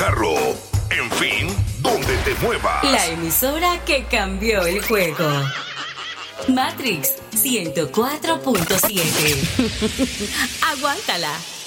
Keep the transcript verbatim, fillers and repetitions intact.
carro. En fin, donde te muevas. La emisora que cambió el juego. Matrix ciento cuatro punto siete. Aguántala.